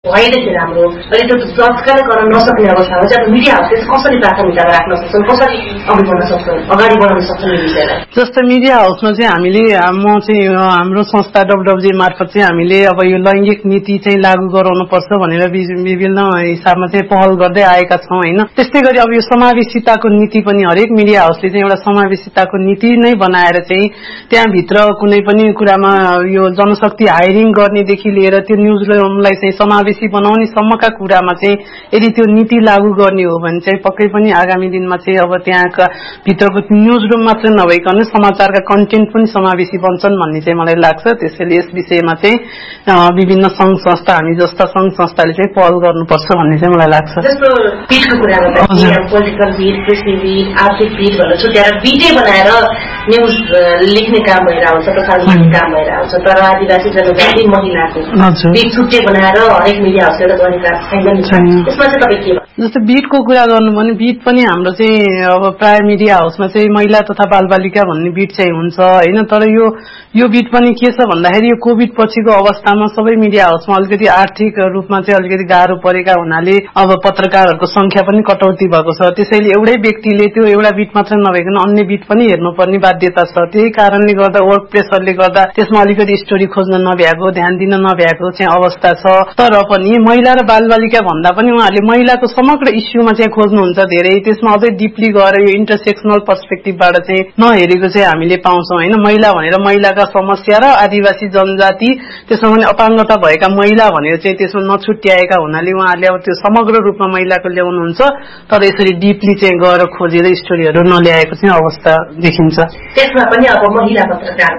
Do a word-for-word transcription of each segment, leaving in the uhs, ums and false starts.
भइरहेको राम्रो अहिले त्यो तत्कालै गर्न नसक्ने अवस्थामा चाहिँ अब मिडिया हाउसले कसरी प्राथमिकता राख्न सक्छन्, कसरी अघि बढ्न सक्छन्, अगाडि बढाउन सक्छन् यो विषयलाई? जस्तो मिडिया हाउसमा चाहिँ हामीले म चाहिँ हाम्रो संस्था डब्लुडब्ल्युजी मार्फत चाहिँ हामीले अब यो लैङ्गिक नीति चाहिँ लागू गराउनु पर्छ भनेर विभिन्न हिसाबमा चाहिँ पहल गर्दै आएका छौँ होइन। त्यस्तै गरी अब यो समावेशिताको नीति पनि हरेक मिडिया हाउसले चाहिँ एउटा समावेशिताको नीति नै बनाएर चाहिँ त्यहाँभित्र कुनै पनि कुरामा यो जनशक्ति हायरिङ गर्नेदेखि लिएर त्यो न्युज रुमलाई चाहिँ समावेशी बनाउने सम्मका कुरामा चाहिँ यदि त्यो नीति लागू गर्ने हो भने चाहिँ पक्कै पनि आगामी दिनमा चाहिँ अब त्यहाँका भित्रको न्युज रुम मात्र नभइकन समाचारका कन्टेन्ट पनि समावेशी बन्छन् भन्ने चाहिँ मलाई लाग्छ। त्यसैले यस विषयमा चाहिँ विभिन्न संघ संस्था हामी जस्ता संघ संस्थाले चाहिँ पहल गर्नुपर्छ भन्ने चाहिँ मलाई लाग्छ। जस्तो बिटको कुरा गर्दा पोलिटिकल बिट, कृषि बिट, आर्थिक बिट भनेर छुट्याएर बिटै बनाएर न्युज लेख्ने काम भइरहेको छ, प्रसारण गर्ने काम भइरहेको छ। तर आदिवासी जनजाति महिलाको बिट छुट्टै बनाएर हरेक मिडिया हाउसले एउटा गरेका छैन। त्यसमा चाहिँ तपाईँ के भन्नु? जस्तो बिटको कुरा गर्नु भने बिट पनि हाम्रो चाहिँ अब प्राय मिडिया हाउसमा चाहिँ महिला तथा बालबालिका भन्ने बिट चाहिँ हुन्छ होइन। तर यो यो बिट पनि के छ भन्दाखेरि यो कोभिड पछिको अवस्थामा सबै मिडिया हाउसमा अलिकति आर्थिक रूपमा चाहिँ अलिकति गाह्रो परेका हुनाले अब पत्रकारहरूको संख्या पनि कटौती भएको छ। त्यसैले एउटै व्यक्तिले त्यो एउटा बिट मात्र नभइकन अन्य बिट पनि हेर्नुपर्ने बाध्यता छ। त्यही कारणले गर्दा वर्क प्रेसरले गर्दा त्यसमा अलिकति स्टोरी खोज्न नभ्याएको, ध्यान दिन नभ्याएको चाहिँ अवस्था छ। तर पनि महिला र बालबालिका भन्दा पनि उहाँहरूले महिलाको समग्र इस्युमा चाहिँ खोज्नुहुन्छ धेरै। त्यसमा अझै डिपली गएर यो इन्टरसेक्सनल पर्सपेक्टिभबाट चाहिँ नहेरेको चाहिँ हामीले पाउँछौँ होइन। महिला भनेर महिलाका समस्या र आदिवासी जनजाति त्यसमा पनि अपाङ्गता भएका महिला भनेर चाहिँ त्यसमा नछुट्याएका हुनाले उहाँहरूले अब त्यो समग्र रूपमा महिलाको ल्याउनुहुन्छ। तर यसरी डिपली चाहिँ गएर खोजेर स्टोरीहरू नल्याएको चाहिँ अवस्था देखिन्छ। त्यसमा पनि अब महिला पत्रकारको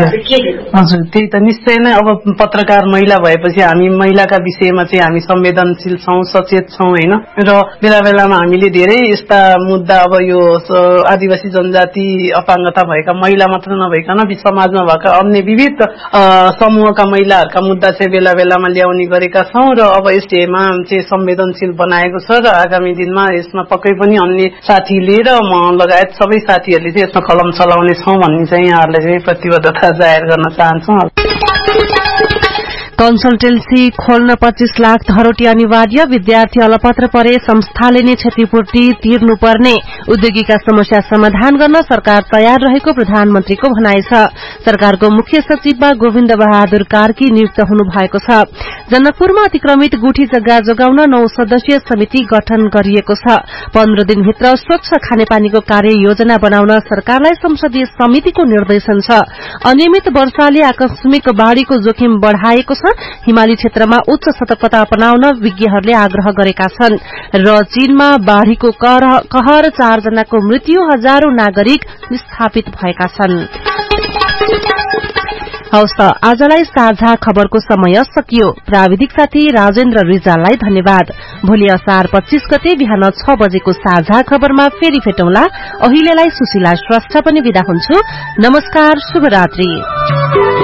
हजुर त्यही त निश्चय नै अब पत्रकार महिला भएपछि हामी महिलाका विषयमा चाहिँ हामी संवेदनशील छौँ, सचेत छौँ होइन। र बेला बेलामा हामीले धेरै यस्ता मुद्दा अब यो आदिवासी जनजाति अपाङ्गता भएका महिला मात्र नभइकन समाजमा भएका अन्य विविध समूहका महिलाहरूका मुद्दा चाहिँ बेला बेलामा ल्याउने गरेका छौँ। र अब यसमा चाहिँ संवेदनशील बनाएको छ र आगामी दिनमा यसमा पक्कै पनि अन्य साथीले र म लगायत सबै साथीहरूले चाहिँ यसमा कलम चलाउने छौँ भन्ने चाहिँ यहाँहरूलाई चाहिँ प्रतिबद्धता जाहेर गर्न चाहन्छौँ। कन्सल्टेन्सी खोल्न पच्चीस लाख धरोटी अनिवार्य, विद्यार्थी अलपत्र परे संस्थाले नै क्षतिपूर्ति तिर्नुपर्ने, उद्योगीका समस्या समाधान गर्न सरकार तयार रहेको प्रधानमन्त्रीको भनाइ छ। सरकारको मुख्य सचिवमा गोविन्द बहादुर कार्की नियुक्त हुनु भएको छ। जनकपुरमा अतिक्रमित गुठी जग्गा जोगाउन नौ सदस्यीय समिति गठन गरिएको छ। पन्ध्र दिनभित्र स्वच्छ खानेपानीको कार्य योजना बनाउन सरकारलाई संसदीय समितिको निर्देशन छ। अनियमित वर्षाले आकस्मिक बाढ़ीको जोखिम बढ़ाएको छ। हिमाली क्षेत्रमा उच्च सतर्कता अपनाउन विज्ञहरूले आग्रह गरेका छन्। र चीनमा बाढ़ीको कहर, चारजनाको मृत्यु, हजारौं नागरिक विस्थापित भएका छन्। हवस् त आजलाई साझा खबरको समय सकियो। प्राविधिक साथी राजेन्द्र रिजाललाई धन्यवाद। भोलि असार पच्चीस गते बिहान छ बजेको साझा खबरमा फेरि भेटौँला। अहिलेलाई सुशीला श्रेष्ठ पनि बिदा हुन्छु। नमस्कार, शुभरात्रि।